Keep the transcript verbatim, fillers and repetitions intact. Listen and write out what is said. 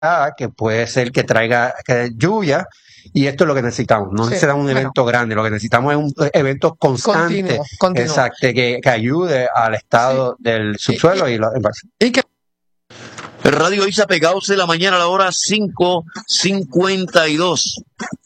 que puede ser que traiga que lluvia, y esto es lo que necesitamos. No Sí, necesitamos un bueno. evento grande, lo que necesitamos es un evento constante, Continuo, continuo. exacto, que, que ayude al estado del subsuelo y, y los embalses. Y que El Radio Isa Pegados de la mañana a la hora cinco cincuenta y dos.